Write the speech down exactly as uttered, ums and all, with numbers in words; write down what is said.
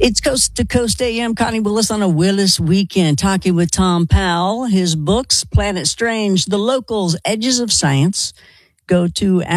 It's Coast to Coast A M. Connie Willis on a Willis weekend, talking with Tom Powell. His books, Planet Strange, The Locals, Edges of Science. Go to